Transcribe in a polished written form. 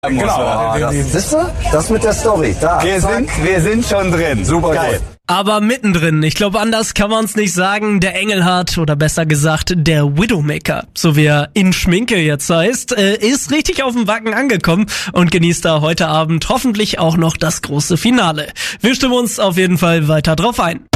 Genau. Siehst du? Das mit der Story. Da. Wir sind schon drin. Super geil. gut. Aber mittendrin, ich glaube, anders kann man es nicht sagen, der Engelhart, oder besser gesagt, der Widowmaker, so wie er in Schminke jetzt heißt, ist richtig auf dem Wacken angekommen und genießt da heute Abend hoffentlich auch noch das große Finale. Wir stimmen uns auf jeden Fall weiter drauf ein.